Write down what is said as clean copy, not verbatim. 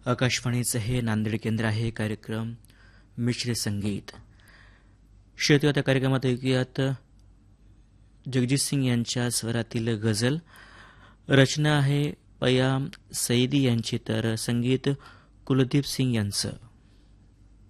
आकाशवाणीचं हे नांदेड केंद्र आहे. कार्यक्रम मिश्र संगीत. श्रोते, त्या कार्यक्रमात ऐकूयात जगजीत सिंग यांच्या स्वरातील गझल. रचना आहे पयाम सईदी यांची, तर संगीत कुलदीप सिंग यांचं.